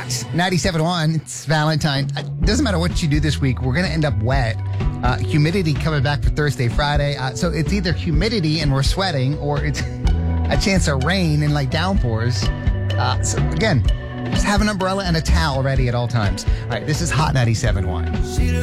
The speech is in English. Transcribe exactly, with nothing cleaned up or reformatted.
Hot ninety-seven point one. It's Valentine. It doesn't matter what you do this week. We're going to end up wet. Uh, humidity coming back for Thursday, Friday. Uh, so it's either humidity and we're sweating or it's a chance of rain and like downpours. Uh, so again, just have an umbrella and a towel ready at all times. All right, this is Hot ninety-seven point one.